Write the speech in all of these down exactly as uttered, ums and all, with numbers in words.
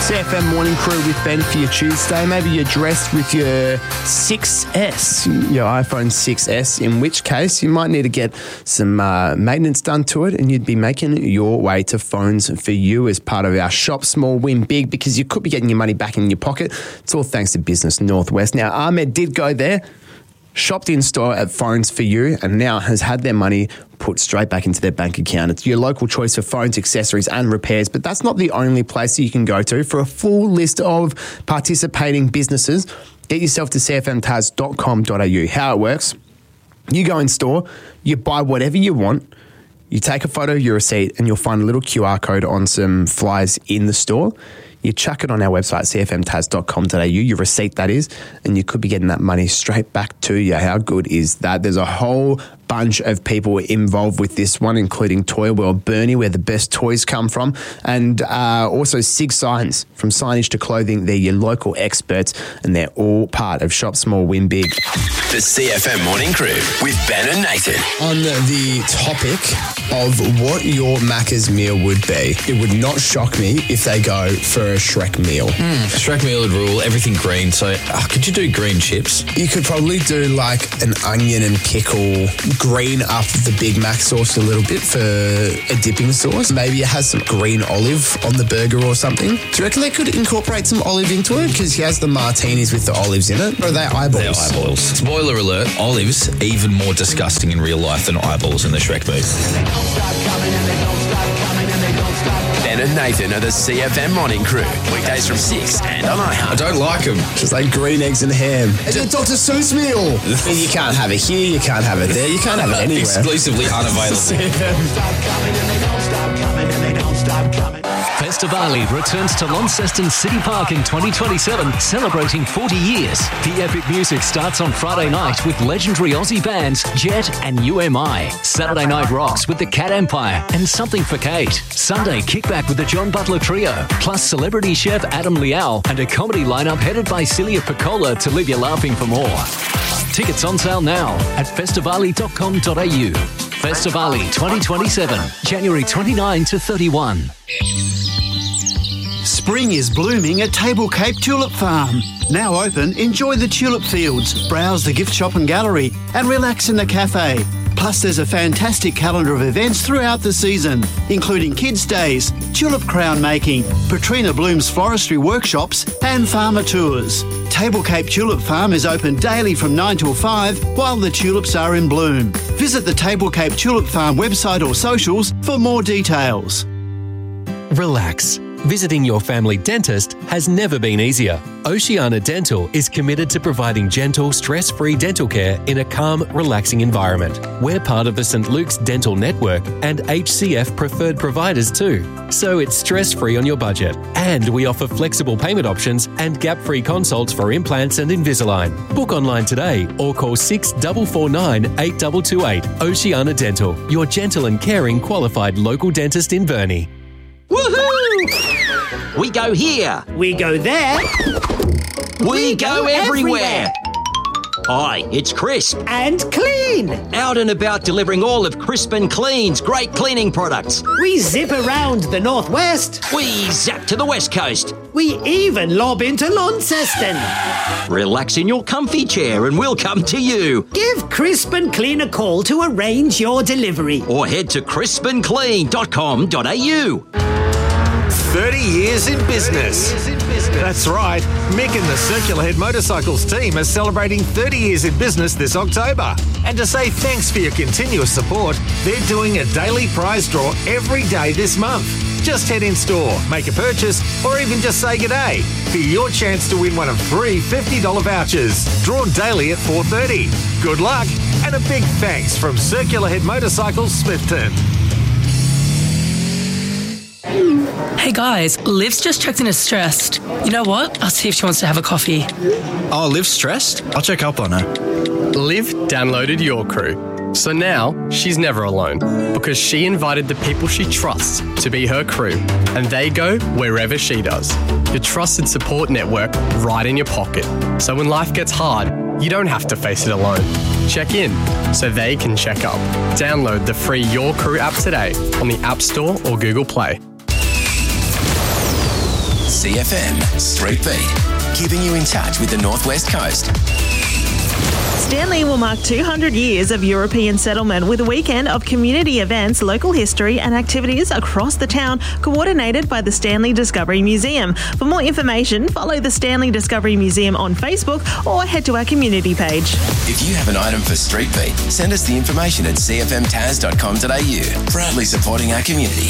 C F M Morning Crew with Ben for your Tuesday. Maybe you're dressed with your six S, your iPhone six S, in which case you might need to get some uh, maintenance done to it, and you'd be making your way to Phones for You as part of our Shop Small, Win Big, because you could be getting your money back in your pocket. It's all thanks to Business Northwest. Now, Ahmed did go there, shopped in store at Phones for You, and now has had their money put straight back into their bank account. It's your local choice for phones, accessories and repairs, but that's not the only place that you can go to. For a full list of participating businesses, get yourself to c f m tas dot com dot a u. How it works, you go in store, you buy whatever you want, you take a photo of your receipt, and you'll find a little Q R code on some flyers in the store. You chuck it on our website, c f m tas dot com dot a u, your receipt that is, and you could be getting that money straight back to you. How good is that? There's a whole bunch of people involved with this one, including Toy World Burnie, where the best toys come from, and uh, also Sig Signs. From signage to clothing, they're your local experts, and they're all part of Shop Small, Win Big. The C F M Morning Crew with Ben and Nathan. On the topic of what your Macca's meal would be, it would not shock me if they go for a Shrek meal. Mm, Shrek meal would rule, everything green. So uh, could you do green chips? You could probably do like an onion and pickle, green up the Big Mac sauce a little bit for a dipping sauce. Maybe it has some green olive on the burger or something. Do you reckon they could incorporate some olive into it? Because he has the martinis with the olives in it. Or are they eyeballs? They're eyeballs. Spoiler alert, olives even more disgusting in real life than eyeballs in the Shrek movie. Ben and Nathan are the C F M Morning Crew. Weekdays from six and on iHeart. I don't like them. Just like green eggs and ham. It's a Doctor Seuss meal. I mean, you can't have it here, you can't have it there, you can't have it anywhere. Exclusively unavailable. Festivali returns to Launceston City Park in twenty twenty-seven, celebrating forty years. The epic music starts on Friday night with legendary Aussie bands Jet and U M I. Saturday night rocks with the Cat Empire and Something for Kate. Sunday kickback with the John Butler Trio, plus celebrity chef Adam Liao and a comedy lineup headed by Celia Piccola to leave you laughing for more. Tickets on sale now at festivali dot com dot a u. Festivali twenty twenty-seven, January twenty-ninth to thirty-first. Spring is blooming at Table Cape Tulip Farm. Now open, enjoy the tulip fields, browse the gift shop and gallery, and relax in the cafe. Plus, there's a fantastic calendar of events throughout the season, including Kids' Days, tulip crown making, Petrina Bloom's floristry workshops, and farmer tours. Table Cape Tulip Farm is open daily from nine till five while the tulips are in bloom. Visit the Table Cape Tulip Farm website or socials for more details. Relax. Visiting your family dentist has never been easier. Oceania Dental is committed to providing gentle, stress-free dental care in a calm, relaxing environment. We're part of the Saint Luke's Dental Network and H C F preferred providers too, so it's stress-free on your budget. And we offer flexible payment options and gap-free consults for implants and Invisalign. Book online today or call six four four nine, eight two two eight. Oceania Dental, your gentle and caring qualified local dentist in Burnie. Woohoo! We go here. We go there. We, we go, go everywhere. everywhere. Hi, it's Crisp. And Clean. Out and about delivering all of Crisp and Clean's great cleaning products. We zip around the northwest. We zap to the west coast. We even lob into Launceston. Relax in your comfy chair and we'll come to you. Give Crisp and Clean a call to arrange your delivery. Or head to crisp and clean dot com dot a u. thirty years in business. That's right. Mick and the Circular Head Motorcycles team are celebrating thirty years in business this October. And to say thanks for your continuous support, they're doing a daily prize draw every day this month. Just head in store, make a purchase, or even just say g'day for your chance to win one of three fifty dollars vouchers, drawn daily at four thirty. Good luck, and a big thanks from Circular Head Motorcycles Smithton. Hey guys, Liv's just checked in as stressed. You know what? I'll see if she wants to have a coffee. Oh, Liv's stressed? I'll check up on her. Liv downloaded Your Crew. So now she's never alone because she invited the people she trusts to be her crew and they go wherever she does. Your trusted support network right in your pocket. So when life gets hard, you don't have to face it alone. Check in so they can check up. Download the free Your Crew app today on the App Store or Google Play. C F M Street Beat, keeping you in touch with the Northwest Coast. Stanley will mark two hundred years of European settlement with a weekend of community events, local history and activities across the town, coordinated by the Stanley Discovery Museum. For more information, follow the Stanley Discovery Museum on Facebook or head to our community page. If you have an item for Street Beat, send us the information at c f m taz dot com dot a u. Proudly supporting our community.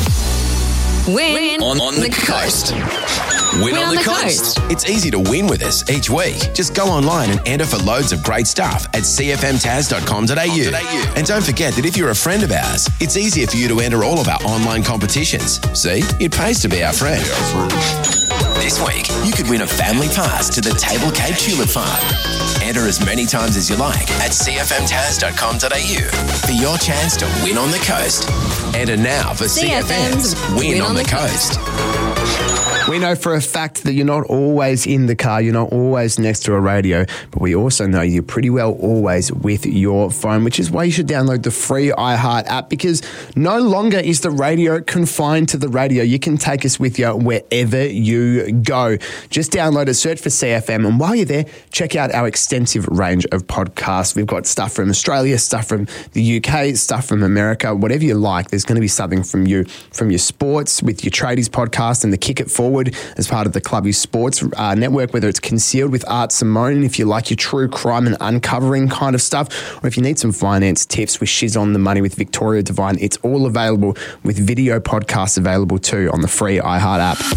Win on, on the, the coast. Win, win on, on the, the coast. coast. It's easy to win with us each week. Just go online and enter for loads of great stuff at c f m taz dot com dot a u. And don't forget that if you're a friend of ours, it's easier for you to enter all of our online competitions. See, it pays to be our friend. This week, you could win a family pass to the Table Cape Tulip Farm. Enter as many times as you like at c f m taz dot com dot a u for your chance to win on the coast. Enter now for C F M's Win, win on, on the, the Coast. coast. We know for a fact that you're not always in the car, you're not always next to a radio, but we also know you're pretty well always with your phone, which is why you should download the free iHeart app, because no longer is the radio confined to the radio. You can take us with you wherever you go. Just download it, search for C F M, and while you're there, check out our extensive range of podcasts. We've got stuff from Australia, stuff from the U K, stuff from America, whatever you like. There's going to be something from you, from your sports with your Tradies podcast and the Kick It Forward as part of the Clubby Sports uh, network, whether it's Concealed with Art Simone, if you like your true crime and uncovering kind of stuff, or if you need some finance tips with Shiz on the Money with Victoria Devine, it's all available with video podcasts available too on the free iHeart app.